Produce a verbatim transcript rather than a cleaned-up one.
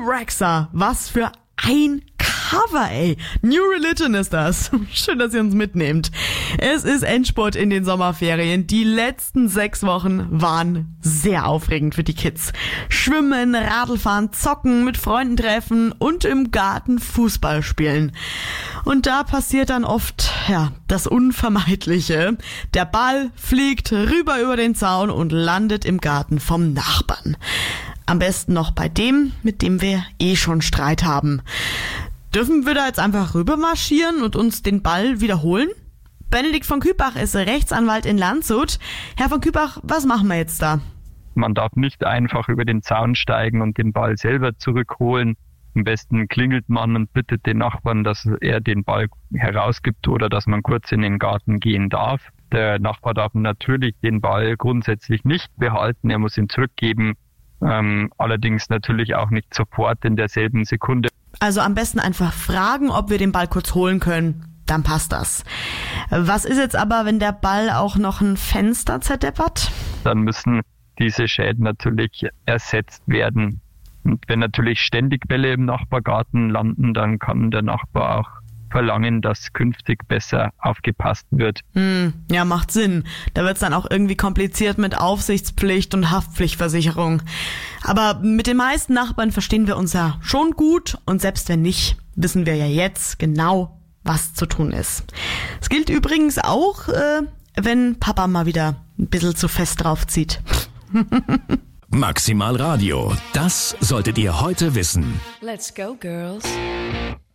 Rexha, was für ein Cover, ey. New Religion ist das. Schön, dass ihr uns mitnehmt. Es ist Endspurt in den Sommerferien. Die letzten sechs Wochen waren sehr aufregend für die Kids. Schwimmen, Radlfahren, zocken, mit Freunden treffen und im Garten Fußball spielen. Und da passiert dann oft, ja, das Unvermeidliche. Der Ball fliegt rüber über den Zaun und landet im Garten vom Nachbarn. Am besten noch bei dem, mit dem wir eh schon Streit haben. Dürfen wir da jetzt einfach rüber marschieren und uns den Ball wiederholen? Benedikt von Kübach ist Rechtsanwalt in Landshut. Herr von Kübach, was machen wir jetzt da? Man darf nicht einfach über den Zaun steigen und den Ball selber zurückholen. Am besten klingelt man und bittet den Nachbarn, dass er den Ball herausgibt oder dass man kurz in den Garten gehen darf. Der Nachbar darf natürlich den Ball grundsätzlich nicht behalten, er muss ihn zurückgeben. Ähm, allerdings natürlich auch nicht sofort in derselben Sekunde. Also am besten einfach fragen, ob wir den Ball kurz holen können. Dann passt das. Was ist jetzt aber, wenn der Ball auch noch ein Fenster zerdeppert? Dann müssen diese Schäden natürlich ersetzt werden. Und wenn natürlich ständig Bälle im Nachbargarten landen, dann kann der Nachbar auch verlangen, dass künftig besser aufgepasst wird. Hm, ja, macht Sinn. Da wird's dann auch irgendwie kompliziert mit Aufsichtspflicht und Haftpflichtversicherung. Aber mit den meisten Nachbarn verstehen wir uns ja schon gut und selbst wenn nicht, wissen wir ja jetzt genau, was zu tun ist. Es gilt übrigens auch, äh, wenn Papa mal wieder ein bisschen zu fest draufzieht. Maximal Radio, das solltet ihr heute wissen. Let's go, girls.